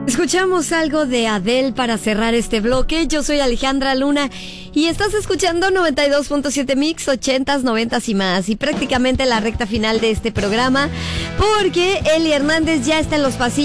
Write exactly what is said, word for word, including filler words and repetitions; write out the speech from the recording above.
Escuchamos algo de Adele para cerrar este bloque. Yo soy Alejandra Luna y estás escuchando noventa y dos punto siete Mix, ochentas, noventas y más. Y prácticamente la recta final de este programa, porque Eli Hernández ya está en los pasillos